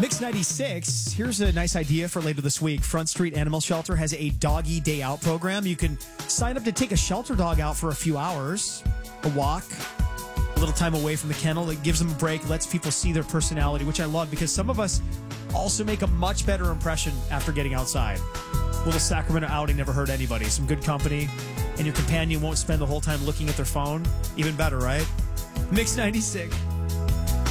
Mix 96, here's a nice idea for later this week. Front Street Animal Shelter has a doggy day out program. You can sign up to take a shelter dog out for a few hours, a walk, a little time away from the kennel. That gives them a break, lets people see their personality, which I love because some of us also make a much better impression after getting outside. Little Sacramento outing never hurt anybody. Some good company, and your companion won't spend the whole time looking at their phone. Even better, right? Mix 96.